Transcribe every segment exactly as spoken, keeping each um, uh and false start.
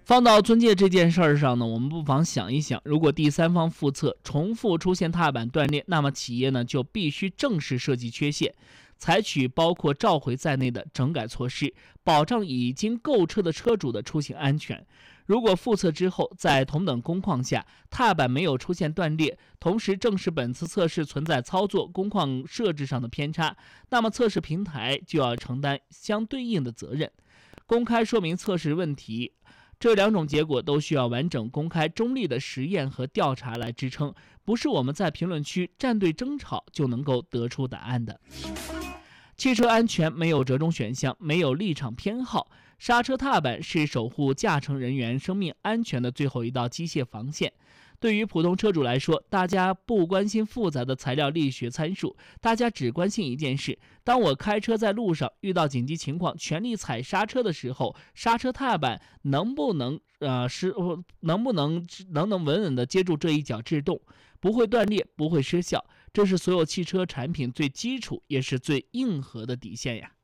放到尊戒这件事儿上呢，我们不妨想一想，如果第三方复测重复出现踏板断裂，那么企业呢就必须正视设计缺陷，采取包括召回在内的整改措施，保障已经购车的车主的出行安全。如果复测之后在同等工况下踏板没有出现断裂，同时正是本次测试存在操作工况设置上的偏差，那么测试平台就要承担相对应的责任。公开说明测试问题，这两种结果都需要完整公开中立的实验和调查来支撑，不是我们在评论区站队争吵就能够得出答案的。汽车安全没有折中选项，没有立场偏好，刹车踏板是守护驾乘人员生命安全的最后一道机械防线。对于普通车主来说，大家不关心复杂的材料力学参数，大家只关心一件事：当我开车在路上遇到紧急情况，全力踩刹车的时候，刹车踏板能不能呃是能不能能能稳稳地接住这一脚制动，不会断裂，不会失效，这是所有汽车产品最基础也是最硬核的底线呀。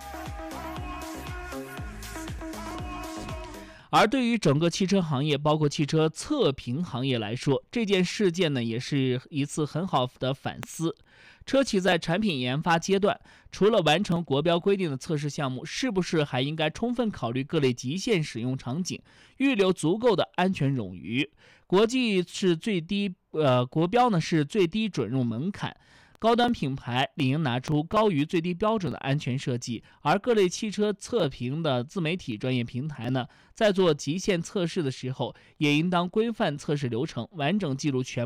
而对于整个汽车行业，包括汽车测评行业来说，这件事件呢也是一次很好的反思。车企在产品研发阶段，除了完成国标规定的测试项目，是不是还应该充分考虑各类极限使用场景，预留足够的安全冗余？国际是最低，呃，国标呢是最低准入门槛。高端品牌理应拿出高于最低标准的安全设计，而各类汽车测评的自媒体专业平台呢，在做极限测试的时候，也应当规范测试流程，完整记录全